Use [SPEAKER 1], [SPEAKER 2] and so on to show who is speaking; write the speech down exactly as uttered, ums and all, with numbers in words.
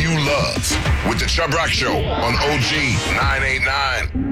[SPEAKER 1] you love with the Chubb Rock Show on O G nine eighty-nine.